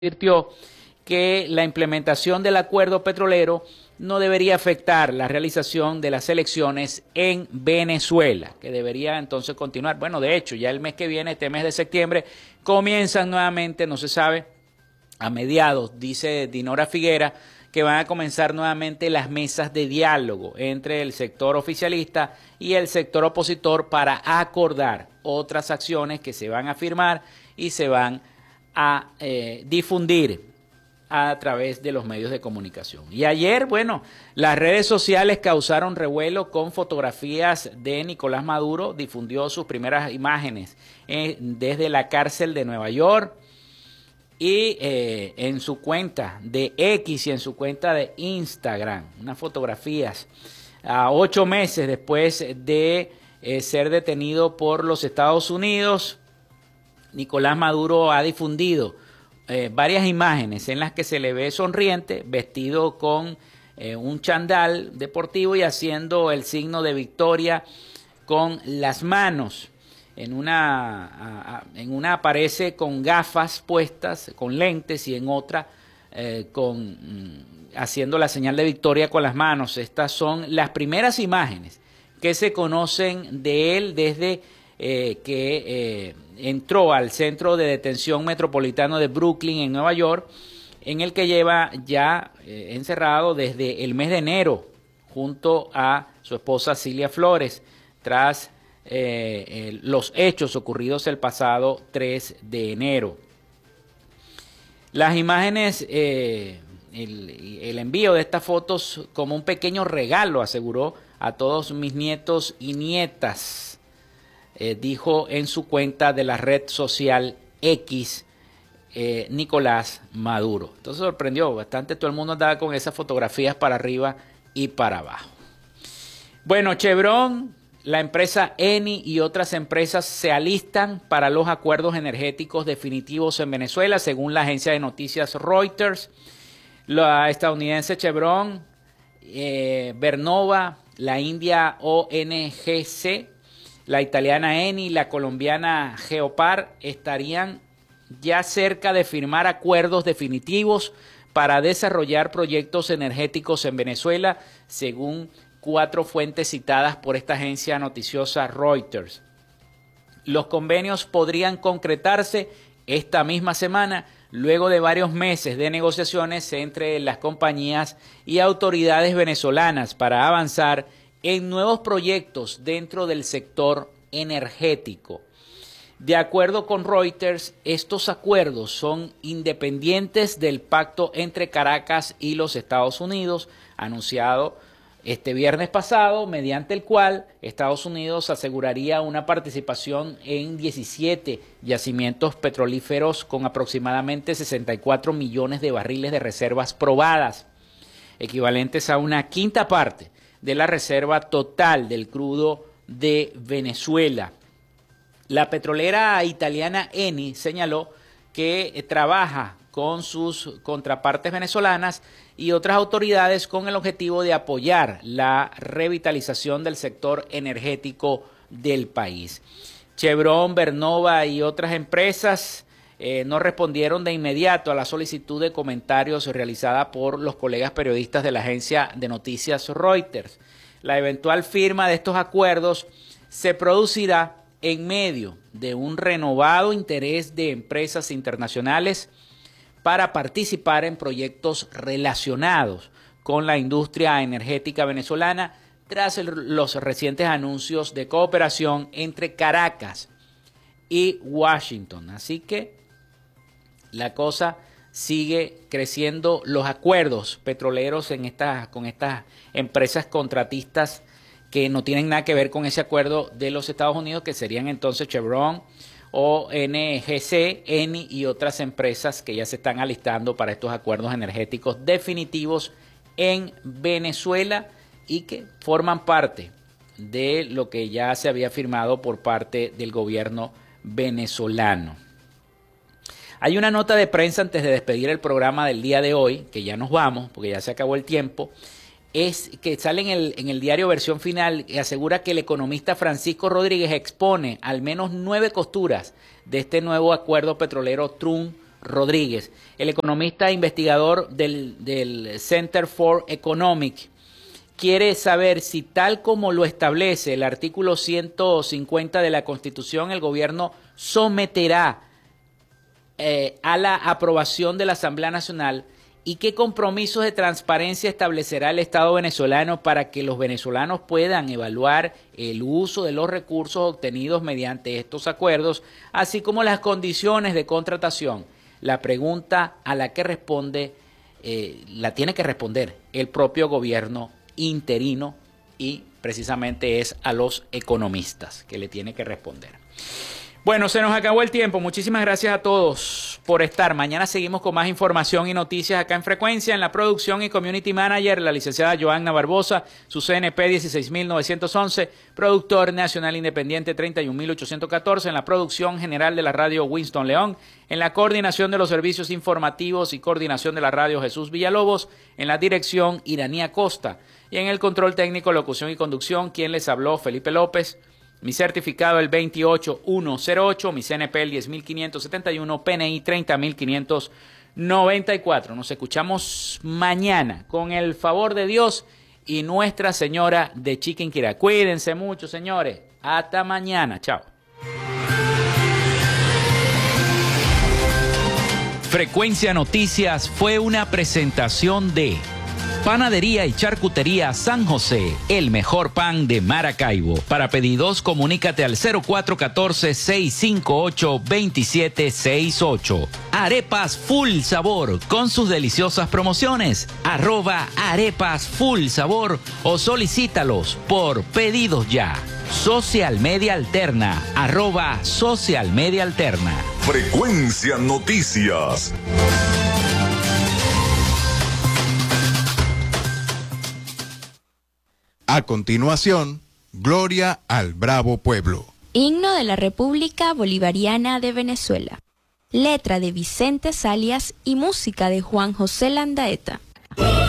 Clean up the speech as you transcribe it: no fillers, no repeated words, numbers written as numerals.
advirtió que la implementación del acuerdo petrolero no debería afectar la realización de las elecciones en Venezuela, que debería entonces continuar. Bueno, de hecho, ya el mes que viene, este mes de septiembre, comienzan nuevamente, no se sabe, a mediados, dice Dinora Figuera, que van a comenzar nuevamente las mesas de diálogo entre el sector oficialista y el sector opositor para acordar otras acciones que se van a firmar y se van a difundir a través de los medios de comunicación. Y ayer, bueno, las redes sociales causaron revuelo con fotografías de Nicolás Maduro, difundió sus primeras imágenes desde la cárcel de Nueva York y en su cuenta de X y en su cuenta de Instagram, unas fotografías a 8 meses después de ser detenido por los Estados Unidos. Nicolás Maduro ha difundido varias imágenes en las que se le ve sonriente, vestido con un chandal deportivo y haciendo el signo de victoria con las manos. En una aparece con gafas puestas, con lentes, y en otra haciendo la señal de victoria con las manos. Estas son las primeras imágenes que se conocen de él desde que entró al centro de detención metropolitano de Brooklyn en Nueva York, en el que lleva ya encerrado desde el mes de enero junto a su esposa Cilia Flores, tras los hechos ocurridos el pasado 3 de enero. Las imágenes, el envío de estas fotos como un pequeño regalo, aseguró, a todos mis nietos y nietas. Dijo en su cuenta de la red social X Nicolás Maduro. Entonces sorprendió bastante, todo el mundo andaba con esas fotografías para arriba y para abajo. Bueno, Chevron, la empresa Eni y otras empresas se alistan para los acuerdos energéticos definitivos en Venezuela, según la agencia de noticias Reuters. La estadounidense Chevron, Vernova, la india ONGC, la italiana Eni y la colombiana Geopar estarían ya cerca de firmar acuerdos definitivos para desarrollar proyectos energéticos en Venezuela, según 4 fuentes citadas por esta agencia noticiosa Reuters. Los convenios podrían concretarse esta misma semana, luego de varios meses de negociaciones entre las compañías y autoridades venezolanas para avanzar en nuevos proyectos dentro del sector energético. De acuerdo con Reuters, estos acuerdos son independientes del pacto entre Caracas y los Estados Unidos, anunciado este viernes pasado, mediante el cual Estados Unidos aseguraría una participación en 17 yacimientos petrolíferos con aproximadamente 64 millones de barriles de reservas probadas, equivalentes a una quinta parte de la reserva total del crudo de Venezuela. La petrolera italiana Eni señaló que trabaja con sus contrapartes venezolanas y otras autoridades con el objetivo de apoyar la revitalización del sector energético del país. Chevron, Vernova y otras empresas no respondieron de inmediato a la solicitud de comentarios realizada por los colegas periodistas de la agencia de noticias Reuters. La eventual firma de estos acuerdos se producirá en medio de un renovado interés de empresas internacionales para participar en proyectos relacionados con la industria energética venezolana tras los recientes anuncios de cooperación entre Caracas y Washington. Así que la cosa sigue creciendo, los acuerdos petroleros con estas empresas contratistas que no tienen nada que ver con ese acuerdo de los Estados Unidos, que serían entonces Chevron, ONGC, Eni y otras empresas que ya se están alistando para estos acuerdos energéticos definitivos en Venezuela y que forman parte de lo que ya se había firmado por parte del gobierno venezolano. Hay una nota de prensa antes de despedir el programa del día de hoy, que ya nos vamos porque ya se acabó el tiempo, es que sale en el diario Versión Final y asegura que el economista Francisco Rodríguez expone al menos 9 costuras de este nuevo acuerdo petrolero Trump Rodríguez. El economista e investigador del Center for Economic quiere saber si, tal como lo establece el artículo 150 de la Constitución, el gobierno someterá a la aprobación de la Asamblea Nacional y qué compromisos de transparencia establecerá el Estado venezolano para que los venezolanos puedan evaluar el uso de los recursos obtenidos mediante estos acuerdos, así como las condiciones de contratación. La pregunta a la que responde, la tiene que responder el propio gobierno interino, y precisamente es a los economistas que le tiene que responder. Bueno, se nos acabó el tiempo. Muchísimas gracias a todos por estar. Mañana seguimos con más información y noticias acá en Frecuencia. En la producción y community manager, la licenciada Joanna Barbosa, su CNP 16911, productor nacional independiente 31814, en la producción general de la radio Winston León, en la coordinación de los servicios informativos y coordinación de la radio Jesús Villalobos, en la dirección Iranía Costa, y en el control técnico, locución y conducción, quien les habló, Felipe López. Mi certificado el 28108, mi CNP el 10571, PNI 30594. Nos escuchamos mañana con el favor de Dios y Nuestra Señora de Chiquinquirá. Cuídense mucho, señores. Hasta mañana. Chao. Frecuencia Noticias fue una presentación de Panadería y Charcutería San José, el mejor pan de Maracaibo. Para pedidos, comunícate al 0414-658-2768. Arepas Full Sabor, con sus deliciosas promociones. @arepas Full Sabor o solicítalos por pedidos ya. Social Media Alterna, @Social Media Alterna. Frecuencia Noticias. A continuación, Gloria al Bravo Pueblo. Himno de la República Bolivariana de Venezuela. Letra de Vicente Salias y música de Juan José Landaeta.